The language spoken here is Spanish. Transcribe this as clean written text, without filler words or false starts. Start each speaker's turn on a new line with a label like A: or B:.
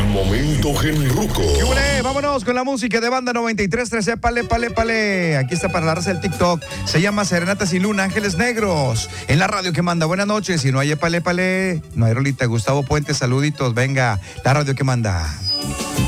A: momento Genruco.
B: Vámonos con la música de Banda 9313. Pale, pale, pale. Aquí está para la raza del TikTok. Se llama Serenata sin Luna, Ángeles Negros. En la radio que manda. Buenas noches. Si no hay pale, pale, no hay rolita. Gustavo Puente, saluditos. Venga, la radio que manda.